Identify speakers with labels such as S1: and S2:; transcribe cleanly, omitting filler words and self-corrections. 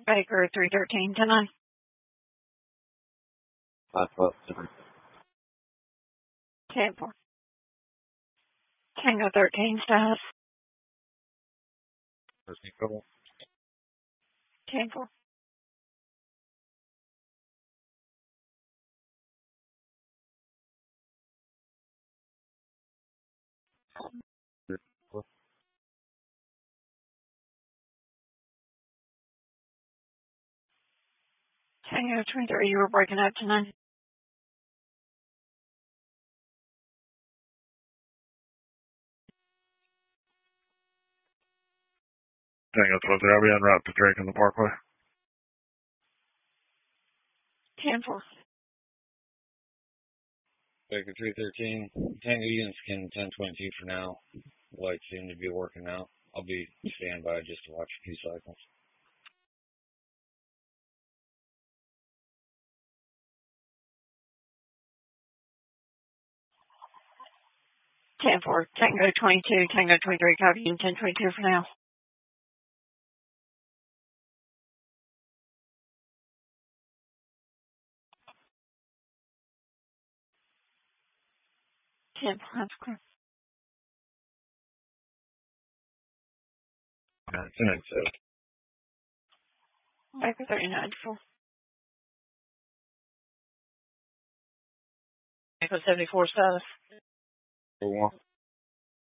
S1: Baker 313 tonight.
S2: 512.
S1: 10-4. Tango 13 status. 10-4. Tango 23, you were breaking up tonight.
S3: Tango 12, I'll be en route to Drake on the Parkway.
S1: 10-4.
S2: Baker 313. Tango units can 1022 for now. Lights seem to be working out. I'll be standby just to watch a few cycles.
S1: 10-4. Tango 22, Tango 23, copy you 1022 for now. 10-4, that's clear.
S3: It's an exit.
S1: Baker 39-4. Baker 74 status.
S2: 1.